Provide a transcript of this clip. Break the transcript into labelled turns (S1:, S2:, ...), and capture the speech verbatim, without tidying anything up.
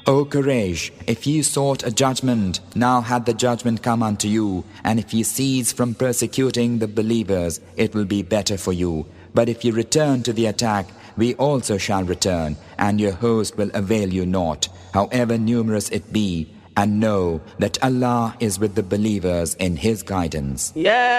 S1: O Quraysh, if ye sought a judgment, now hath the judgment come unto you, and if ye cease from persecuting the believers, it will be better for you. But if ye return to the attack, we also shall return, and your host will avail you naught, however numerous it be, and know that Allah is with the believers in His guidance.
S2: Yeah.